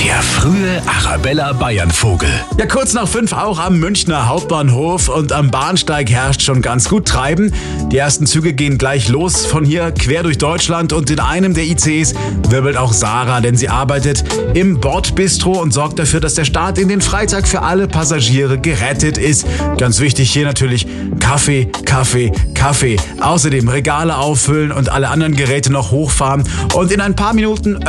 Der frühe Arabella Bayernvogel. Ja, kurz nach 5 auch am Münchner Hauptbahnhof und am Bahnsteig herrscht schon ganz gut Treiben. Die ersten Züge gehen gleich los von hier quer durch Deutschland und in einem der ICs wirbelt auch Sarah, denn sie arbeitet im Bordbistro und sorgt dafür, dass der Start in den Freitag für alle Passagiere gerettet ist. Ganz wichtig hier natürlich Kaffee, Kaffee, Kaffee. Außerdem Regale auffüllen und alle anderen Geräte noch hochfahren und in ein paar Minuten